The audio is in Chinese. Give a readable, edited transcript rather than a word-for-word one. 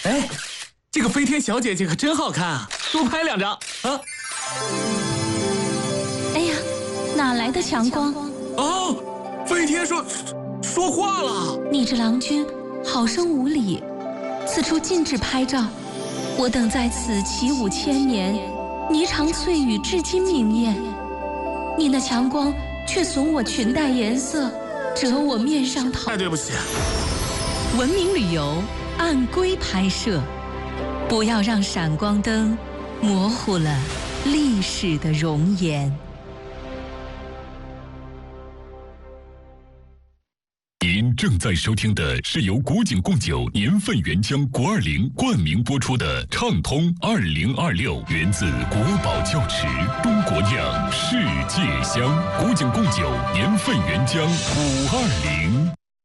哎，这个飞天小姐姐可真好看啊，多拍2张啊！ 哎呀，哪来的强光？ 哦，飞天说话了。 你这郎君好生无礼，此处禁止拍照。我等在此起舞千年，霓裳翠羽至今明艳。你那强光却损我裙带颜色，折我面上头。 太对不起。 文明旅游按规拍摄，不要让闪光灯模糊了历史的容颜。 您正在收听的是由古井贡酒年份原浆520冠名播出的《畅通2026》，源自国宝窖池，中国酿，世界香。古井贡酒年份原浆520。